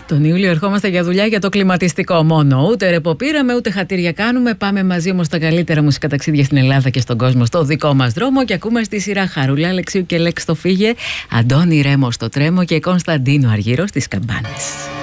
Τον Ιούλιο ερχόμαστε για δουλειά για το κλιματιστικό μόνο. Ούτε ρεπό πήραμε, ούτε χατήρια κάνουμε. Πάμε μαζί όμως στα καλύτερα μουσικά ταξίδια στην Ελλάδα και στον κόσμο, στο δικό μας δρόμο. Και ακούμε στη σειρά Χαρούλα Αλεξίου και Λέξ στο Φύγε, Αντώνη Ρέμο στο Τρέμο και Κωνσταντίνο Αργύρο στις καμπάνες.